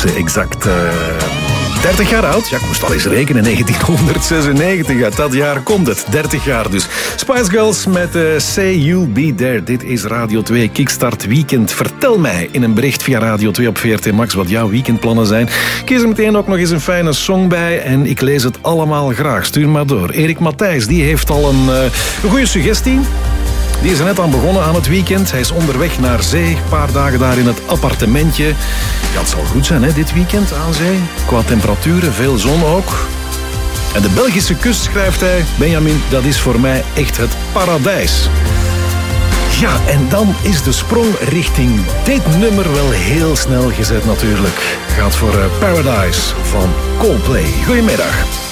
ze exact 30 jaar oud. Ja, ik moest al eens rekenen. 1996, uit dat jaar komt het. 30 jaar dus. Spice Girls met Say You'll Be There. Dit is Radio 2 Kickstart Weekend. Vertel mij in een bericht via Radio 2 op VRT Max wat jouw weekendplannen zijn. Kies er meteen ook nog eens een fijne song bij en ik lees het allemaal graag. Stuur maar door. Erik Matthijs, die heeft al een goede suggestie. Die is er net aan begonnen aan het weekend. Hij is onderweg naar zee. Een paar dagen daar in het appartementje. Ja, het zal goed zijn, hè, dit weekend aan zee. Qua temperaturen, veel zon ook. En de Belgische kust, schrijft hij, Benjamin, dat is voor mij echt het paradijs. Ja, en dan is de sprong richting dit nummer wel heel snel gezet natuurlijk. Gaat voor Paradise van Coldplay. Goedemiddag.